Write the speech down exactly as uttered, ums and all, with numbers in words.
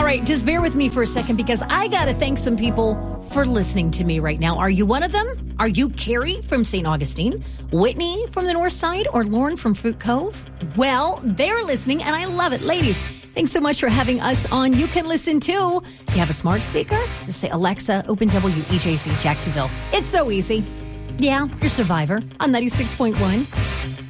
right, just bear with me for a second because I got to thank some people for listening to me right now. Are you one of them? Are you Carrie from Saint Augustine, Whitney from the North Side, or Lauren from Fruit Cove? Well, they're listening, and I love it. Ladies, thanks so much for having us on. You can listen too. If you have a smart speaker, just say, Alexa, open W E J C Jacksonville. It's so easy. Yeah, you're Survivor on ninety-six point one.